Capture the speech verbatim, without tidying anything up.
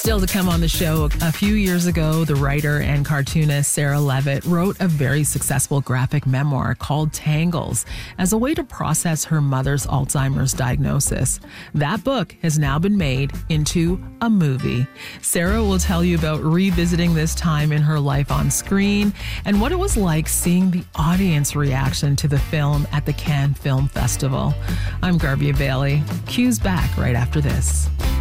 Still to come on the show, a few years ago, the writer and cartoonist Sarah Levitt wrote a very successful graphic memoir called Tangles as a way to process her mother's Alzheimer's diagnosis. That book has now been made into a movie. Sarah will tell you about revisiting this time in her life on screen and what it was like seeing the audience reaction to the film at the Cannes Film Festival. I'm Garbia Bailey. Cue's back right after this.